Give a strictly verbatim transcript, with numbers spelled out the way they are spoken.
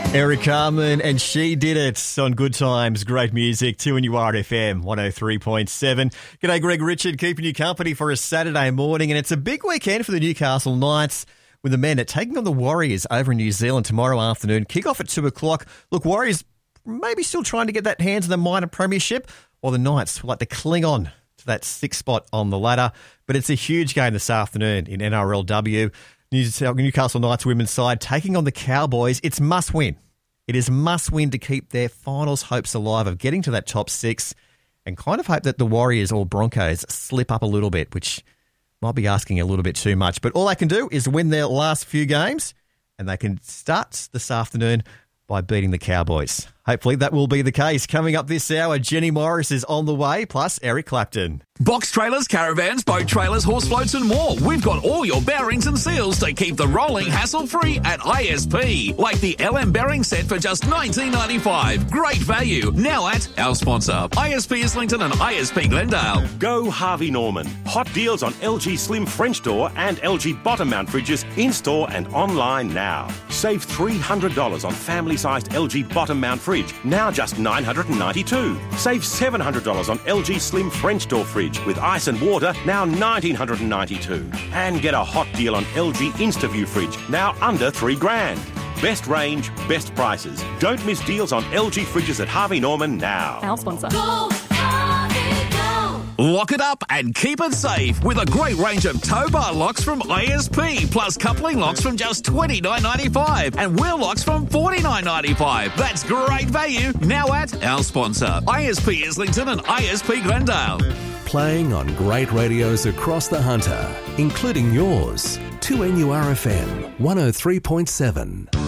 Eric Carmen and She Did It on Good Times, great music, two N U R F M, one oh three point seven. G'day, Greg Richard, keeping you company for a Saturday morning, and it's a big weekend for the Newcastle Knights with the men taking on the Warriors over in New Zealand tomorrow afternoon. Kick off at two o'clock. Look, Warriors maybe still trying to get that hands on the minor premiership, or the Knights like to cling on to that sixth spot on the ladder. But it's a huge game this afternoon in N R L W. Newcastle Knights women's side taking on the Cowboys. It's must win. It is must win to keep their finals hopes alive of getting to that top six, and kind of hope that the Warriors or Broncos slip up a little bit, which might be asking a little bit too much. But all they can do is win their last few games, and they can start this afternoon by beating the Cowboys. Hopefully that will be the case. Coming up this hour, Jenny Morris is on the way, plus Eric Clapton. Box trailers, caravans, boat trailers, horse floats and more. We've got all your bearings and seals to keep the rolling hassle-free at I S P. Like the L M bearing set for just nineteen ninety-five. Great value. Now at our sponsor, I S P Islington and I S P Glendale. Go Harvey Norman. Hot deals on L G Slim French door and L G bottom mount fridges in-store and online now. Save three hundred dollars on family-sized L G bottom mount fridge, now just nine hundred ninety-two dollars. Save seven hundred dollars on L G Slim French door fridge with ice and water, now one thousand nine hundred ninety-two dollars. And get a hot deal on L G InstaView fridge, now under three grand. Best range, best prices. Don't miss deals on L G fridges at Harvey Norman now. Our sponsor. Go, Harvey, go! Lock it up and keep it safe with a great range of tow bar locks from I S P, plus coupling locks from just twenty-nine ninety-five and wheel locks from forty-nine ninety-five. That's great value now at our sponsor, I S P Islington and I S P Glendale. Playing on great radios across the Hunter, including yours, two N U R F M, one oh three point seven.